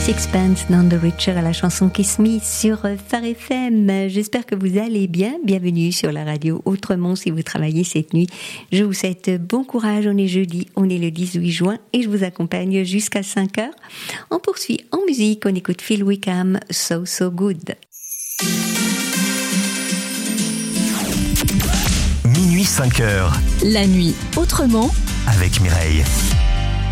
Sixpence None the Richer à la chanson Kiss Me sur Phare FM. J'espère que vous allez bien. Bienvenue sur la radio Autrement si vous travaillez cette nuit. Je vous souhaite bon courage. On est jeudi, on est le 18 juin et je vous accompagne jusqu'à 5h. On poursuit en musique, on écoute Phil Wickham, So So Good. Minuit 5h. La nuit Autrement avec Mireille.